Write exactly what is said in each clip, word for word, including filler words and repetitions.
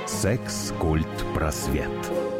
Секс, культ, просвет.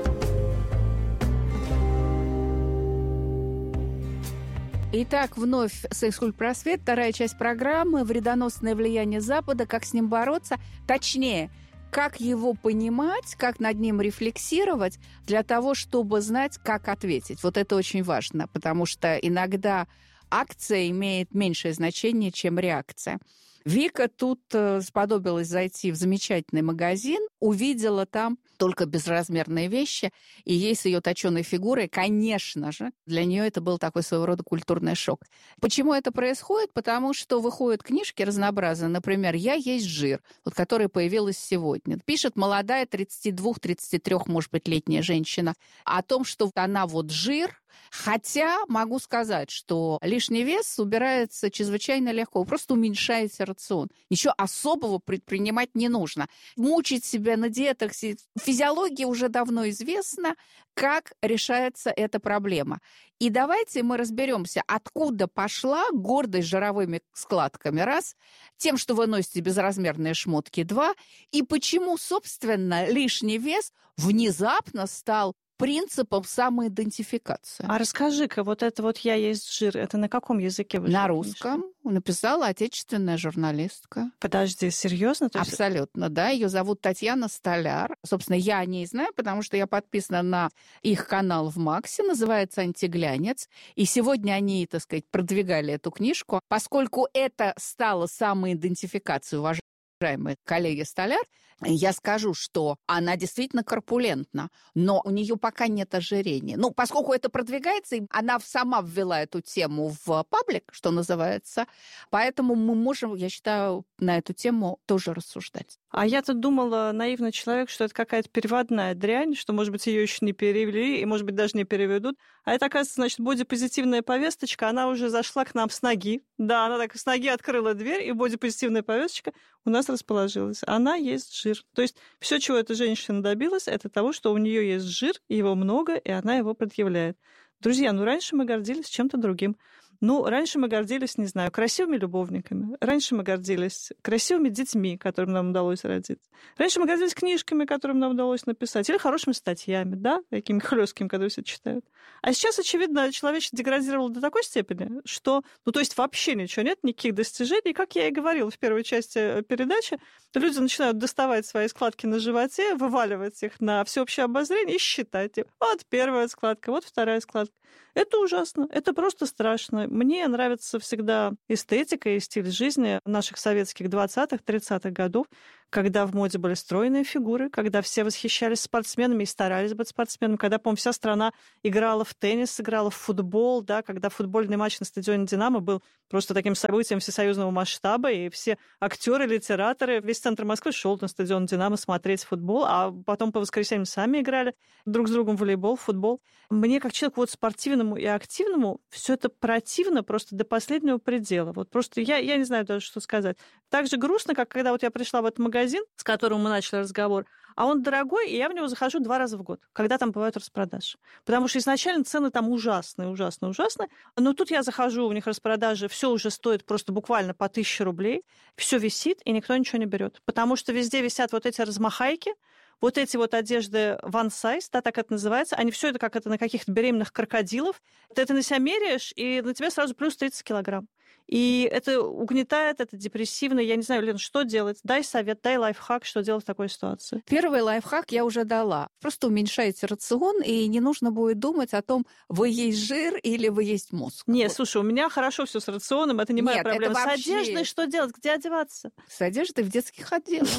Итак, вновь «Секс-культ просвет», вторая часть программы «Вредоносное влияние Запада. Как с ним бороться?» Точнее, как его понимать, как над ним рефлексировать для того, чтобы знать, как ответить. Вот это очень важно, потому что иногда акция имеет меньшее значение, чем реакция. Вика тут сподобилась зайти в замечательный магазин, увидела там только безразмерные вещи, и ей с ее точеной фигурой, конечно же, для нее это был такой своего рода культурный шок. Почему это происходит? Потому что выходят книжки разнообразные, например, «Я есть жир», вот, которая появилась сегодня. Пишет молодая тридцать два тридцать три, может быть, летняя женщина о том, что она вот жир, хотя могу сказать, что лишний вес убирается чрезвычайно легко, вы просто уменьшаете рацион. Ничего особого предпринимать не нужно. Мучить себя на диетах, физиология уже давно известна, как решается эта проблема. И давайте мы разберемся, откуда пошла гордость жировыми складками, раз, тем, что вы носите безразмерные шмотки, два, и почему, собственно, лишний вес внезапно стал принципом самоидентификации. А расскажи-ка, вот это вот «я есть жир», это на каком языке вы? На русском. Написала отечественная журналистка. Подожди, серьезно? То есть... Абсолютно, да. Ее зовут Татьяна Столяр. Собственно, я о ней знаю, потому что я подписана на их канал в Максе, называется «Антиглянец». И сегодня они, так сказать, продвигали эту книжку. Поскольку это стало самоидентификацией, уважаемые уважаемые коллеги Столяр, я скажу, что она действительно корпулентна, но у нее пока нет ожирения. Ну, поскольку это продвигается, она сама ввела эту тему в паблик, что называется, поэтому мы можем, я считаю, на эту тему тоже рассуждать. А я-то думала, наивный человек, что это какая-то переводная дрянь, что, может быть, ее еще не перевели, и, может быть, даже не переведут. А это, оказывается, значит, бодипозитивная повесточка, она уже зашла к нам с ноги. Да, она так с ноги открыла дверь, и бодипозитивная повесточка у нас расположилась. Она есть жир. То есть все, чего эта женщина добилась, это того, что у нее есть жир, его много, и она его предъявляет. Друзья, ну раньше мы гордились чем-то другим. Ну, раньше мы гордились, не знаю, красивыми любовниками. Раньше мы гордились красивыми детьми, которым нам удалось родить. Раньше мы гордились книжками, которым нам удалось написать. Или хорошими статьями, да, такими хлёсткими, которые все читают. А сейчас, очевидно, человечество деградировало до такой степени, что, ну, то есть вообще ничего нет, никаких достижений. Как я и говорила в первой части передачи, люди начинают доставать свои складки на животе, вываливать их на всеобщее обозрение и считать. Вот первая складка, вот вторая складка. Это ужасно, это просто страшно. Мне нравится всегда эстетика и стиль жизни наших советских двадцатых-тридцатых годов, когда в моде были стройные фигуры, когда все восхищались спортсменами и старались быть спортсменами, когда, по-моему, вся страна играла в теннис, играла в футбол, да, когда футбольный матч на стадионе «Динамо» был просто таким событием всесоюзного масштаба, и все актеры, литераторы, весь центр Москвы шел на стадион «Динамо» смотреть футбол, а потом по воскресеньям сами играли друг с другом в волейбол, в футбол. Мне, как человеку вот спортивному и активному, все это противно просто до последнего предела. Вот просто я, я не знаю даже, что сказать. Так же грустно, как когда вот я пришла в этот магазин, с которым мы начали разговор, а он дорогой, и я в него захожу два раза в год, когда там бывают распродажи. Потому что изначально цены там ужасные, ужасные, ужасные. Но тут я захожу, у них распродажи, все уже стоит просто буквально по тысяче рублей, все висит, и никто ничего не берет. Потому что везде висят вот эти размахайки, вот эти вот одежды one size, да, так это называется, они все это как это на каких-то беременных крокодилов. Ты это на себя меряешь, и на тебя сразу плюс тридцать килограмм. И это угнетает, это депрессивно. Я не знаю, Лен, что делать? Дай совет, дай лайфхак, что делать в такой ситуации. Первый лайфхак я уже дала. Просто уменьшайте рацион, и не нужно будет думать о том, вы есть жир или вы есть мозг. Нет, вот. Слушай, у меня хорошо все с рационом, это не Нет, моя проблема. вообще... С одеждой что делать? Где одеваться? С одеждой в детских отделах.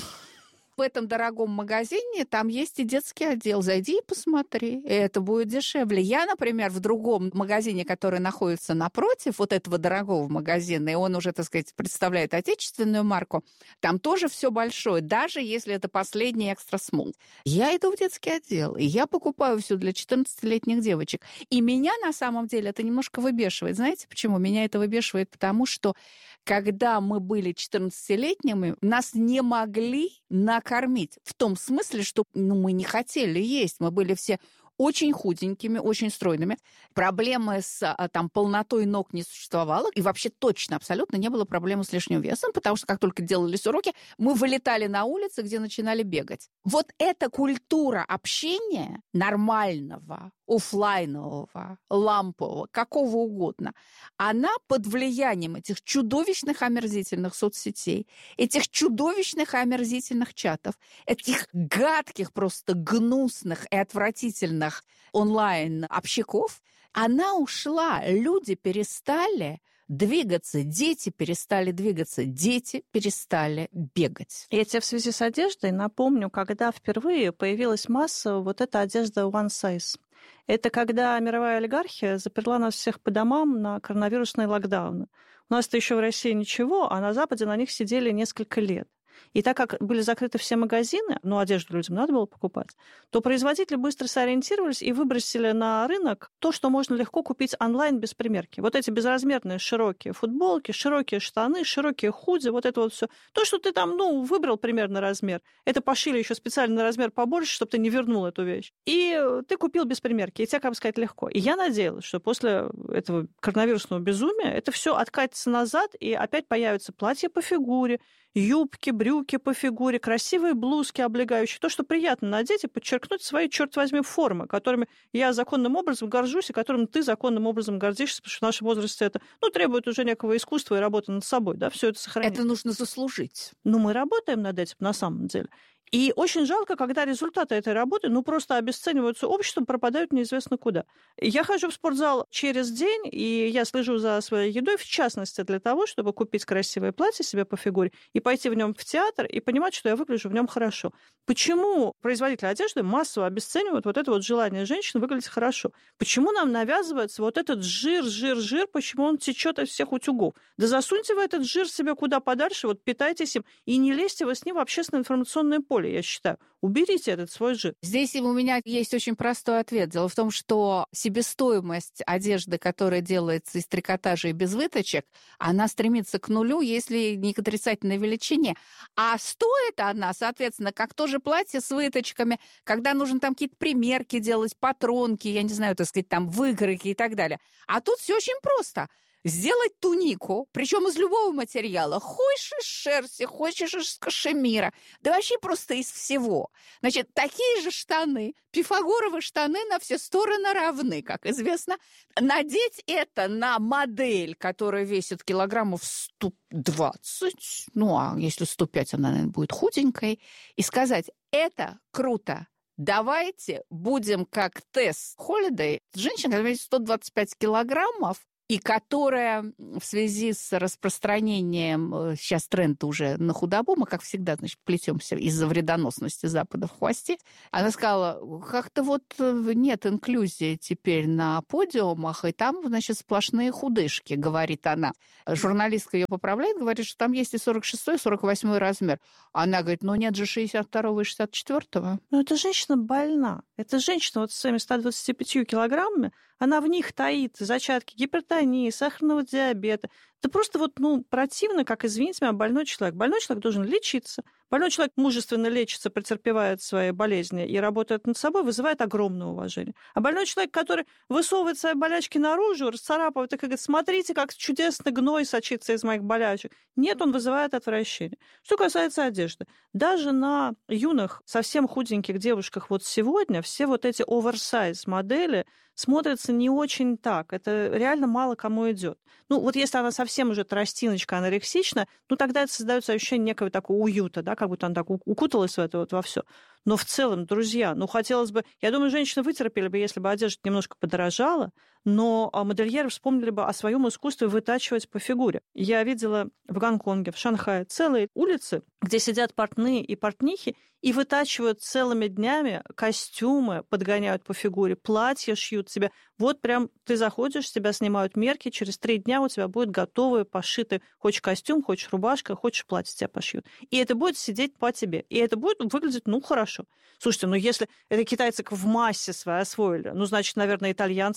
В этом дорогом магазине там есть и детский отдел. Зайди и посмотри. И это будет дешевле. Я, например, в другом магазине, который находится напротив вот этого дорогого магазина, и он уже, так сказать, представляет отечественную марку, там тоже все большое, даже если это последний экстра смол. Я иду в детский отдел, и я покупаю все для четырнадцатилетних девочек. И меня, на самом деле, это немножко выбешивает. Знаете почему? Меня это выбешивает, потому что когда мы были четырнадцатилетними, нас не могли накормить. В том смысле, что ну, мы не хотели есть. Мы были все очень худенькими, очень стройными. Проблемы с там, полнотой ног не существовало. И вообще точно, абсолютно не было проблемы с лишним весом, потому что как только делались уроки, мы вылетали на улицы, где начинали бегать. Вот эта культура общения нормального, офлайнового, лампового, какого угодно, она под влиянием этих чудовищных омерзительных соцсетей, этих чудовищных омерзительных чатов, этих гадких, просто гнусных и отвратительных онлайн-общаков, она ушла. Люди перестали двигаться, дети перестали двигаться, дети перестали бегать. Я тебе в связи с одеждой напомню, когда впервые появилась массово вот эта одежда one size. Это когда мировая олигархия заперла нас всех по домам на коронавирусные локдауны. У нас-то еще в России ничего, а на Западе на них сидели несколько лет. И так как были закрыты все магазины, ну, одежду людям надо было покупать, то производители быстро сориентировались и выбросили на рынок то, что можно легко купить онлайн без примерки. Вот эти безразмерные широкие футболки, широкие штаны, широкие худи, вот это вот все. То, что ты там, ну, выбрал примерно размер, это пошили еще специально на размер побольше, чтобы ты не вернул эту вещь. И ты купил без примерки, и тебе, как бы сказать, легко. И я надеялась, что после этого коронавирусного безумия это все откатится назад, и опять появятся платья по фигуре, юбки, брюки по фигуре, красивые блузки облегающие. То, что приятно надеть и подчеркнуть свои, черт возьми, формы, которыми я законным образом горжусь и которыми ты законным образом гордишься, потому что в нашем возрасте это, ну, требует уже некого искусства и работы над собой, да, все это сохранить. Это нужно заслужить. Ну, мы работаем над этим на самом деле. И очень жалко, когда результаты этой работы, ну, просто обесцениваются обществом, пропадают неизвестно куда. Я хожу в спортзал через день, и я слежу за своей едой, в частности, для того, чтобы купить красивое платье себе по фигуре и пойти в нем в театр и понимать, что я выгляжу в нем хорошо. Почему производители одежды массово обесценивают вот это вот желание женщин выглядеть хорошо? Почему нам навязывается вот этот жир, жир, жир, почему он течет из всех утюгов? Да засуньте вы этот жир себе куда подальше, вот питайтесь им, и не лезьте вы с ним в общественно-информационное поле, я считаю. Уберите этот свой жир. Здесь у меня есть очень простой ответ. Дело в том, что себестоимость одежды, которая делается из трикотажа и без выточек, она стремится к нулю, если не к отрицательной величине. А стоит она, соответственно, как тоже платье с выточками, когда нужно там какие-то примерки делать, патронки, я не знаю, так сказать, там выкройки и так далее. А тут все очень просто. Сделать тунику, причем из любого материала. Хочешь из шерсти, хочешь из кашемира. Да вообще просто из всего. Значит, такие же штаны, пифагоровы штаны на все стороны равны, как известно. Надеть это на модель, которая весит килограммов сто двадцать, ну, а если сто пять, она, наверное, будет худенькой, и сказать, это круто. Давайте будем как Тесс Холидей, женщина, которая весит сто двадцать пять килограммов, и которая в связи с распространением, сейчас тренд уже на худобу, мы, как всегда, значит, плетемся из-за вредоносности Запада в хвосте, она сказала, как-то вот нет инклюзии теперь на подиумах, и там, значит, сплошные худышки, говорит она. Журналистка ее поправляет, говорит, что там есть и сорок шестой, и сорок восьмой размер. Она говорит, ну нет же шестьдесят второго и шестьдесят четвёртого. Ну, эта женщина больна. Эта женщина вот с своими ста двадцатью пятью килограммами, она в них таит зачатки гипертонии, сахарного диабета. Это просто вот, ну, противно, как, извините меня, больной человек. Больной человек должен лечиться. Больной человек мужественно лечится, претерпевает свои болезни и работает над собой, вызывает огромное уважение. А больной человек, который высовывает свои болячки наружу, расцарапывает их и говорит, смотрите, как чудесно гной сочится из моих болячек. Нет, он вызывает отвращение. Что касается одежды. Даже на юных, совсем худеньких девушках вот сегодня все вот эти оверсайз модели смотрятся не очень так. Это реально мало кому идет. Ну, вот если она совсем уже тростиночка, анорексична, ну, тогда это создается ощущение некого такого уюта, да, как будто она так укуталась в это вот во все. Но в целом, друзья, ну, хотелось бы... Я думаю, женщины вытерпели бы, если бы одежда немножко подорожала, но модельеры вспомнили бы о своем искусстве вытачивать по фигуре. Я видела в Гонконге, в Шанхае целые улицы, где сидят портные и портнихи и вытачивают целыми днями костюмы, подгоняют по фигуре, платья шьют себе. Вот прям ты заходишь, с тебя снимают мерки, через три дня у тебя будет готовый, пошитый, хочешь костюм, хочешь рубашка, хочешь платье тебя пошьют. И это будет сидеть по тебе. И это будет выглядеть, ну, хорошо. Слушайте, ну, если это китайцы в массе свои освоили, ну, значит, наверное, итальянцы, французы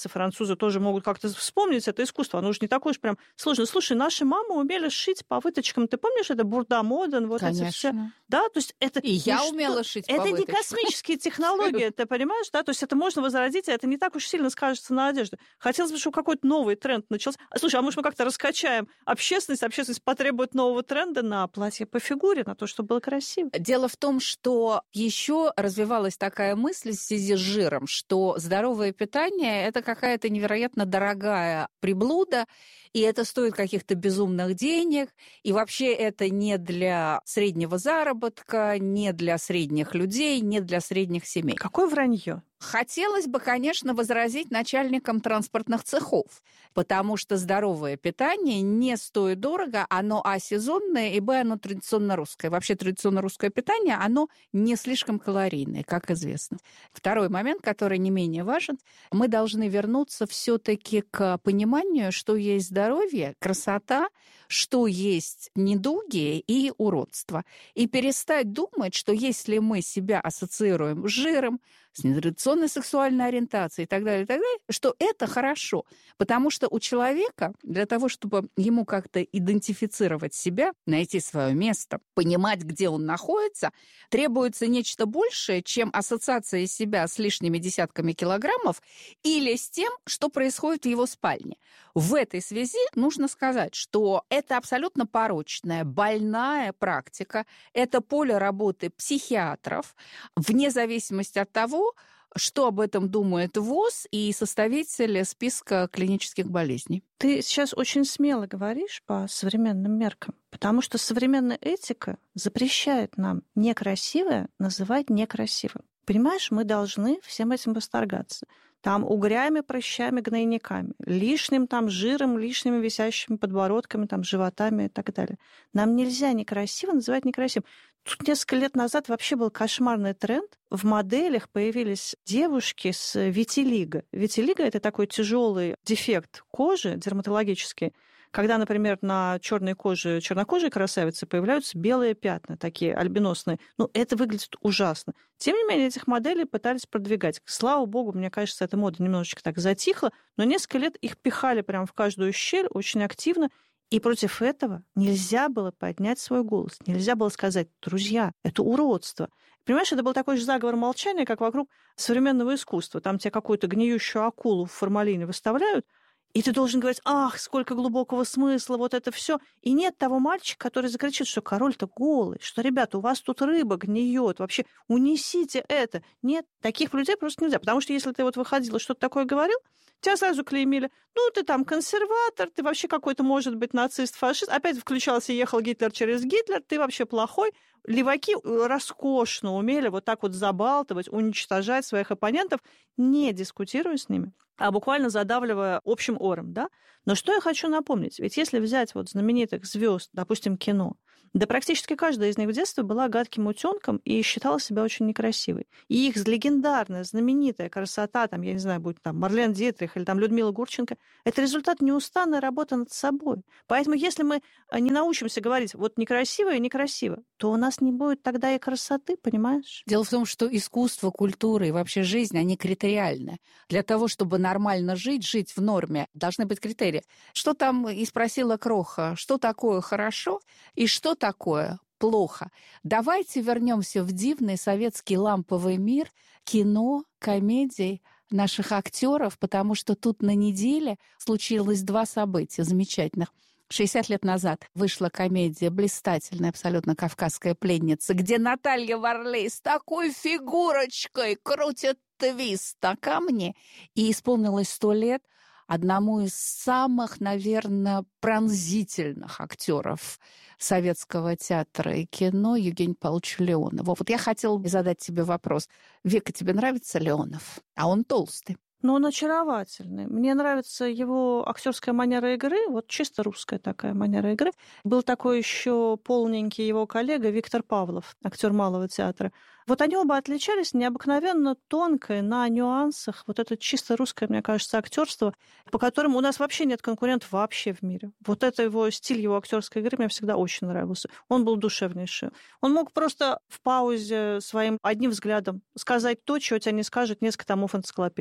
сразу тоже могут как-то вспомнить это искусство. Оно уже не такое уж прям сложное. Слушай, наши мамы умели шить по выточкам. Ты помнишь, это бурда-моден, вот Конечно. эти все. Да, то есть это... И я что... умела шить по Это не выточкам. космические технологии, ты понимаешь, да? То есть это можно возродить, и это не так уж сильно скажется на одежде. Хотелось бы, чтобы какой-то новый тренд начался. Слушай, а может мы как-то раскачаем общественность, общественность потребует нового тренда на платье по фигуре, на то, чтобы было красиво. Дело в том, что еще развивалась такая мысль в связи с жиром, что здоровое питание – это какая-то невероятно дорогая приблуда, и это стоит каких-то безумных денег, и вообще это не для среднего заработка, не для средних людей, не для средних семей. Какое вранье? Хотелось бы, конечно, возразить начальникам транспортных цехов, потому что здоровое питание не стоит дорого, оно а сезонное, и б оно традиционно русское. Вообще традиционно русское питание, оно не слишком калорийное, как известно. Второй момент, который не менее важен, мы должны вернуться все-таки к пониманию, что есть здоровье, красота, что есть недуги и уродство. И перестать думать, что если мы себя ассоциируем с жиром, с нетрадиционной сексуальной ориентацией и так далее, и так далее, что это хорошо. Потому что у человека, для того, чтобы ему как-то идентифицировать себя, найти свое место, понимать, где он находится, требуется нечто большее, чем ассоциация себя с лишними десятками килограммов или с тем, что происходит в его спальне. В этой связи нужно сказать, что это абсолютно порочная, больная практика, это поле работы психиатров, вне зависимости от того, что об этом думает ВОЗ и составитель списка клинических болезней. Ты сейчас очень смело говоришь по современным меркам, потому что современная этика запрещает нам некрасивое называть некрасивым. Понимаешь, мы должны всем этим восторгаться. Там угрями, прыщами, гнойниками, лишним там жиром, лишними висящими подбородками, там, животами и так далее. Нам нельзя некрасиво называть некрасивым. Тут несколько лет назад вообще был кошмарный тренд. В моделях появились девушки с витилиго. Витилиго – это такой тяжелый дефект кожи дерматологический, когда, например, на черной коже чернокожей красавицы появляются белые пятна, такие альбиносные. Ну, это выглядит ужасно. Тем не менее, этих моделей пытались продвигать. Слава богу, мне кажется, эта мода немножечко так затихла, но несколько лет их пихали прямо в каждую щель очень активно. И против этого нельзя было поднять свой голос. Нельзя было сказать: друзья, это уродство. Понимаешь, это был такой же заговор молчания, как вокруг современного искусства. Там тебе какую-то гниющую акулу в формалине выставляют, и ты должен говорить: ах, сколько глубокого смысла, вот это все. И нет того мальчика, который закричит, что король-то голый, что, ребята, у вас тут рыба гниет, вообще унесите это. Нет, таких людей просто нельзя. Потому что если ты вот выходил и что-то такое говорил, тебя сразу клеймили: ну, ты там консерватор, ты вообще какой-то, может быть, нацист, фашист. Опять включался и ехал Гитлер через Гитлер, ты вообще плохой. Леваки роскошно умели вот так вот забалтывать, уничтожать своих оппонентов, не дискутируя с ними, а буквально задавливая общим ором, да? Но что я хочу напомнить? Ведь если взять вот знаменитых звезд, допустим, кино, да практически каждая из них в детстве была гадким утенком и считала себя очень некрасивой. И их легендарная, знаменитая красота, там, я не знаю, будет там Марлен Дитрих или там Людмила Гурченко, это результат неустанной работы над собой. Поэтому если мы не научимся говорить вот некрасиво и некрасиво, то у нас не будет тогда и красоты, понимаешь? Дело в том, что искусство, культура и вообще жизнь, они критериальны. Для того, чтобы нормально жить, жить в норме, должны быть критерии. Что там и спросила Кроха, что такое хорошо и что такое плохо. Давайте вернемся в дивный советский ламповый мир кино, комедий, наших актеров, потому что тут на неделе случилось два события замечательных. шестьдесят лет назад вышла комедия блистательная, абсолютно «Кавказская пленница», где Наталья Варлей с такой фигурочкой крутит твист на камне. И исполнилось сто лет одному из самых, наверное, пронзительных актеров советского театра и кино Евгению Павловичу Леонову. Вот я хотела задать тебе вопрос. Вика, тебе нравится Леонов? А он толстый. Но он очаровательный. Мне нравится его актерская манера игры, вот чисто русская такая манера игры. Был такой еще полненький его коллега Виктор Павлов, актер Малого театра. Вот они оба отличались необыкновенно тонкой на нюансах. Вот это чисто русское, мне кажется, актерство, по которому у нас вообще нет конкурентов вообще в мире. Вот это его стиль, его актерской игры мне всегда очень нравился. Он был душевнейший. Он мог просто в паузе своим одним взглядом сказать то, чего тебе не скажет несколько томов энциклопедии. Да?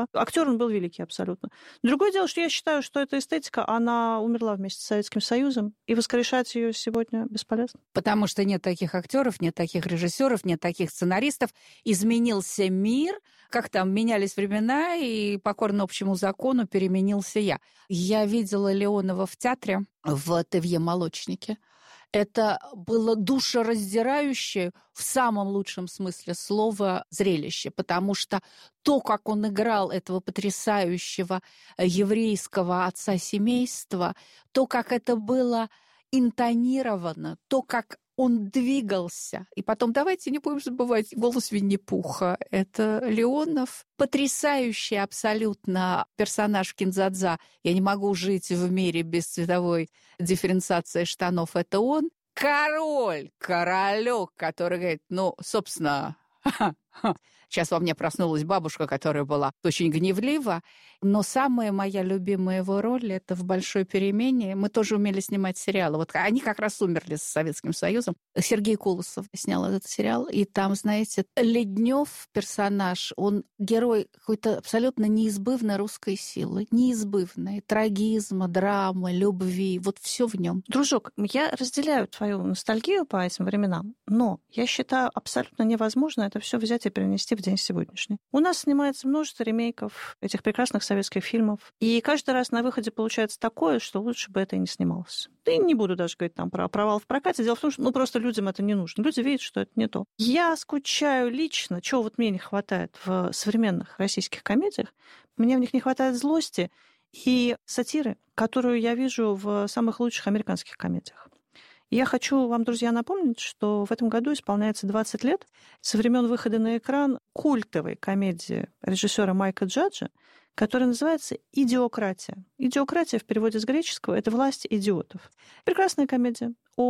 да. Актер он был великий абсолютно. Другое дело, что я считаю, что эта эстетика, она умерла вместе с Советским Союзом, и воскрешать ее сегодня бесполезно. Потому что нет таких актеров, нет таких режиссеров, нет таких сценаристов. Изменился мир, как там менялись времена, и покорно общему закону переменился я. Я видела Леонова в театре в «Тевье-молочнике». Это было душераздирающее, в самом лучшем смысле слова, зрелище, потому что то, как он играл этого потрясающего еврейского отца семейства, то, как это было интонировано, то, как он двигался. И потом, давайте не будем забывать, голос Винни-Пуха. Это Леонов. Потрясающий абсолютно персонаж Кин-Дза-Дза. Я не могу жить в мире без цветовой дифференциации штанов. Это он. Король, королек, который говорит, ну, собственно... Сейчас во мне проснулась бабушка, которая была очень гневлива. Но самая моя любимая его роль — это в «Большой перемене». Мы тоже умели снимать сериалы. Вот они как раз умерли с Советским Союзом. Сергей Колосов снял этот сериал. И там, знаете, Леднев персонаж, он герой какой-то абсолютно неизбывной русской силы. Неизбывной. Трагизма, драмы, любви. Вот все в нем. Дружок, я разделяю твою ностальгию по этим временам, но я считаю абсолютно невозможно это все взять и перенести в день сегодняшний. У нас снимается множество ремейков этих прекрасных советских фильмов, и каждый раз на выходе получается такое, что лучше бы это и не снималось. Да и не буду даже говорить там про провал в прокате. Дело в том, что ну, просто людям это не нужно. Люди видят, что это не то. Я скучаю лично, чего вот мне не хватает в современных российских комедиях. Мне в них не хватает злости и сатиры, которую я вижу в самых лучших американских комедиях. Я хочу вам, друзья, напомнить, что в этом году исполняется двадцать лет со времен выхода на экран культовой комедии режиссера Майка Джаджа, которая называется «Идиократия». «Идиократия» в переводе с греческого — это «власть идиотов». Прекрасная комедия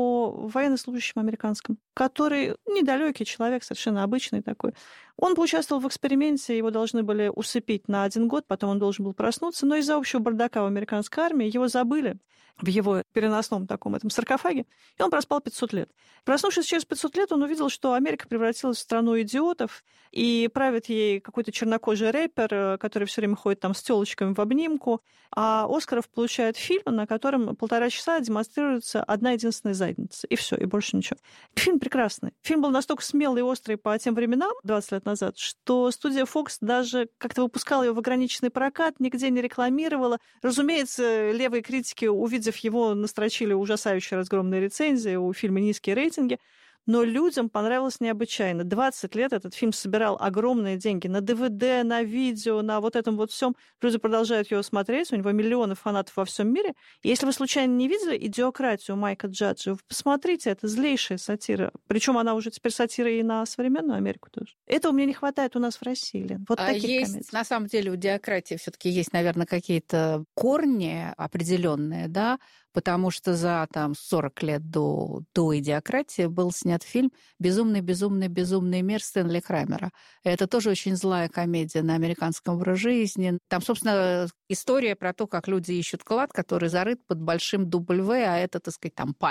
о военнослужащем американском, который недалекий человек, совершенно обычный такой. Он поучаствовал в эксперименте, его должны были усыпить на один год, потом он должен был проснуться, но из-за общего бардака в американской армии его забыли в его переносном таком этом саркофаге, и он проспал пятьсот лет. Проснувшись через пятьсот лет, он увидел, что Америка превратилась в страну идиотов, и правит ей какой-то чернокожий рэпер, который все время ходит там с тёлочками в обнимку, а Оскаров получает фильм, на котором полтора часа демонстрируется одна единственная задница, и все, и больше ничего. Фильм прекрасный. Фильм был настолько смелый и острый по тем временам, двадцать лет назад, что студия Fox даже как-то выпускала его в ограниченный прокат, нигде не рекламировала. Разумеется, левые критики, увидев его, настрочили ужасающие разгромные рецензии, у фильма низкие рейтинги. Но людям понравилось необычайно. двадцать лет этот фильм собирал огромные деньги на ДВД, на видео, на вот этом вот всем. Люди продолжают его смотреть, у него миллионы фанатов во всем мире. И если вы случайно не видели «Идиократию» Майка Джаджа, вы посмотрите, это злейшая сатира. Причем она уже теперь сатира и на современную Америку тоже. Этого мне не хватает у нас в России, Лен. Вот а таких есть, комедий. На самом деле, у «Идиократии» все-таки есть, наверное, какие-то корни определенные, да, потому что за там, сорок лет до, до «Идиократии» был снят фильм «Безумный, безумный, безумный мир» Стэнли Крамера. Это тоже очень злая комедия на американском образ жизни. Там, собственно, история про то, как люди ищут клад, который зарыт под большим дубль «В», а это, так сказать, там